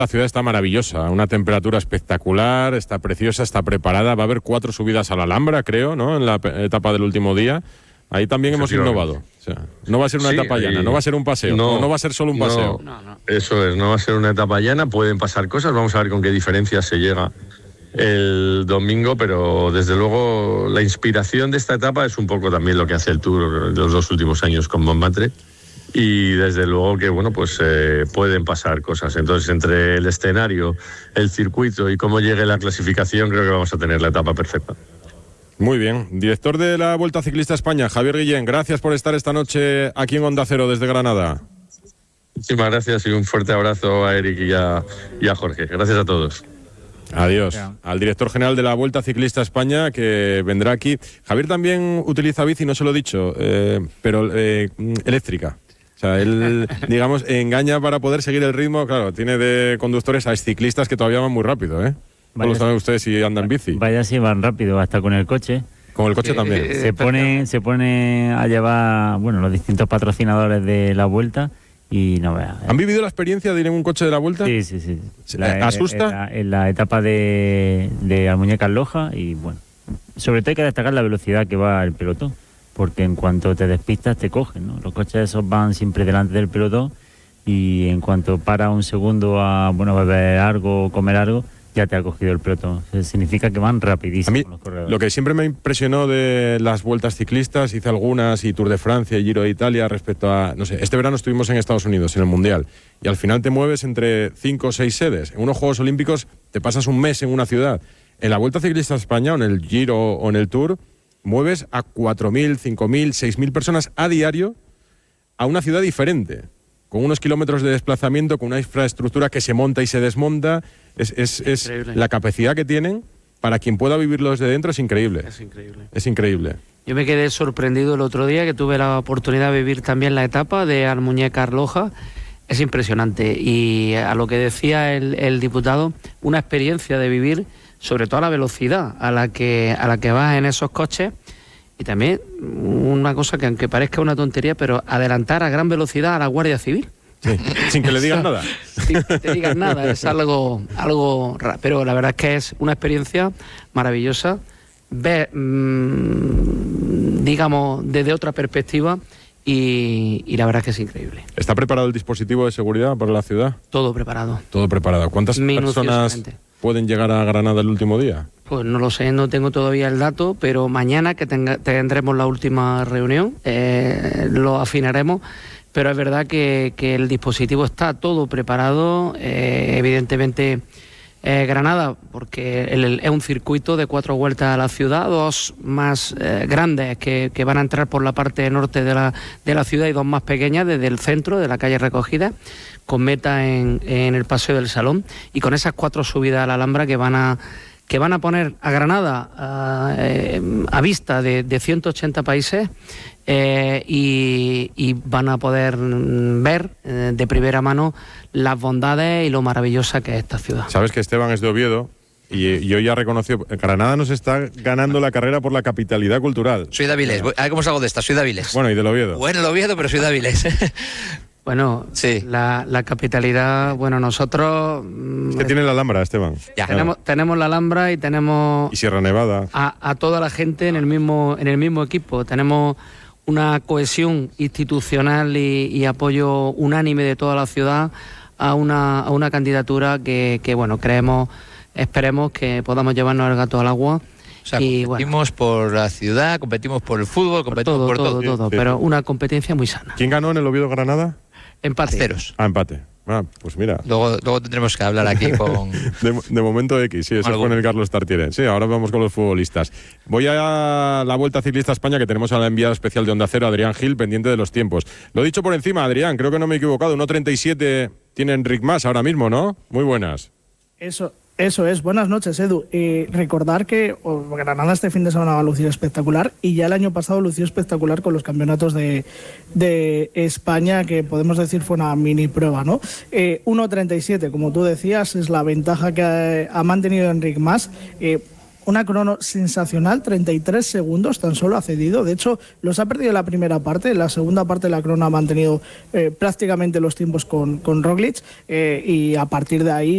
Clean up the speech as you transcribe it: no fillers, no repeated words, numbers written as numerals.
La ciudad está maravillosa, una temperatura espectacular, está preciosa, está preparada. Va a haber 4 subidas a la Alhambra, creo, ¿no? En la etapa del último día. Ahí también hemos innovado. O sea, no va a ser una etapa llana, no va a ser un paseo, no va a ser solo un paseo. No. Eso es, no va a ser una etapa llana, pueden pasar cosas, vamos a ver con qué diferencia se llega el domingo, pero desde luego la inspiración de esta etapa es un poco también lo que hace el Tour de los 2 últimos años con Montmartre. Y desde luego que, bueno, pues pueden pasar cosas. Entonces, entre el escenario, el circuito y cómo llegue la clasificación, creo que vamos a tener la etapa perfecta. Muy bien. Director de la Vuelta Ciclista España, Javier Guillén, gracias por estar esta noche aquí en Onda Cero desde Granada. Muchísimas gracias y un fuerte abrazo a Eric y a Jorge. Gracias a todos. Adiós. Al director general de la Vuelta Ciclista España, que vendrá aquí. Javier también utiliza bici, no se lo he dicho, pero eléctrica. O sea, él, digamos, engaña para poder seguir el ritmo. Claro, tiene de conductores a ciclistas que todavía van muy rápido, ¿eh? No lo saben ustedes si andan en bici. Vaya si van rápido, hasta con el coche. Con el coche también. Se pone a llevar, bueno, los distintos patrocinadores de la Vuelta y no veas. ¿Han vivido la experiencia de ir en un coche de la Vuelta? Sí. ¿Asusta? En la etapa de Almuñécar Loja y bueno, sobre todo hay que destacar la velocidad que va el pelotón, porque en cuanto te despistas te cogen, ¿no? Los coches esos van siempre delante del pelotón y en cuanto para un segundo a beber algo o comer algo, ya te ha cogido el pelotón. Significa que van rapidísimo. A mí, los corredores. lo que siempre me impresionó de las vueltas ciclistas, hice algunas, y Tour de Francia y Giro de Italia, respecto a, no sé, este verano estuvimos en Estados Unidos, en el Mundial, y al final te mueves entre 5 o 6 sedes. En unos Juegos Olímpicos te pasas un mes en una ciudad. En la Vuelta Ciclista España, o en el Giro o en el Tour, mueves a 4.000, 5.000, 6.000 personas a diario a una ciudad diferente, con unos kilómetros de desplazamiento, con una infraestructura que se monta y se desmonta. Es la capacidad que tienen, para quien pueda vivirlo desde dentro, es increíble. Es increíble. Yo me quedé sorprendido el otro día, que tuve la oportunidad de vivir también la etapa de Almuñécar Loja. Es impresionante. Y a lo que decía el diputado, una experiencia de vivir, sobre todo a la velocidad a la que vas en esos coches. Y también una cosa que, aunque parezca una tontería, pero adelantar a gran velocidad a la Guardia Civil. Sí, sin que le digas nada. Sin que te digas nada, es algo raro. Pero la verdad es que es una experiencia maravillosa. Ver, digamos, desde otra perspectiva, y la verdad es que es increíble. ¿Está preparado el dispositivo de seguridad para la ciudad? Todo preparado. Todo preparado. ¿Cuántas personas pueden llegar a Granada el último día? Pues no lo sé, no tengo todavía el dato, pero mañana que tendremos la última reunión, lo afinaremos. Pero es verdad que el dispositivo está todo preparado. Evidentemente Granada, porque es un circuito de 4 vueltas a la ciudad, 2 más grandes que van a entrar por la parte norte de la ciudad y 2 más pequeñas desde el centro, de la calle Recogida, con meta en el Paseo del Salón, y con esas 4 subidas a la Alhambra que van a poner a Granada a vista de 180 países, y van a poder ver de primera mano las bondades y lo maravillosa que es esta ciudad. Sabes que Esteban es de Oviedo y hoy ya reconoció, Granada nos está ganando la carrera por la capitalidad cultural. Soy de Avilés, a ver cómo salgo de esta, soy de Avilés. Bueno, y del Oviedo. Bueno, el Oviedo, pero soy de Avilés. Bueno, sí. La capitalidad, bueno, nosotros... Es que tiene la Alhambra, Esteban. Ya. Tenemos la Alhambra y tenemos... Y Sierra Nevada. A toda la gente en el mismo equipo. Tenemos una cohesión institucional y apoyo unánime de toda la ciudad a una candidatura que bueno, esperemos que podamos llevarnos el gato al agua. O sea, competimos por la ciudad, competimos por el fútbol, competimos por todo. Sí. Pero una competencia muy sana. ¿Quién ganó en el Oviedo Granada? Empate. 0. Empate. Pues mira. Luego tendremos que hablar aquí con... de momento X, sí, eso fue en el Carlos Tartiere. Sí, ahora vamos con los futbolistas. Voy a la Vuelta Ciclista España, que tenemos a la enviada especial de Onda Cero, Adrián Gil, pendiente de los tiempos. Lo dicho por encima, Adrián, creo que no me he equivocado. 1.37 tiene Enric Mas ahora mismo, ¿no? Muy buenas. Eso es. Buenas noches, Edu. Recordar que Granada este fin de semana va a lucir espectacular, y ya el año pasado lució espectacular con los campeonatos de España, que podemos decir fue una mini prueba, ¿no? 1.37, como tú decías, es la ventaja que ha mantenido Enric Mas. Una crono sensacional, 33 segundos tan solo ha cedido. De hecho, los ha perdido en la primera parte. En la segunda parte la crono ha mantenido prácticamente los tiempos con Roglic, y a partir de ahí